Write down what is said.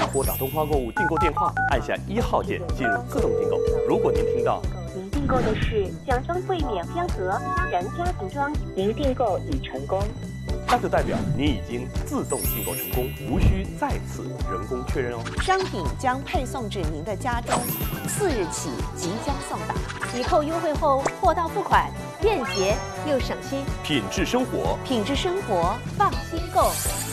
拨打东方购物订购电话，按下1号键进入自动订购。如果您听到您订购的是奖装柜免标盒然家庭装，您订购已成功， 那就代表您已经自动订购成功，无需再次人工确认哦。 商品将配送至您的家中，4日起即将送达。 抵扣优惠后，货到付款，便捷又省心。 品质生活， 品质生活，放心购。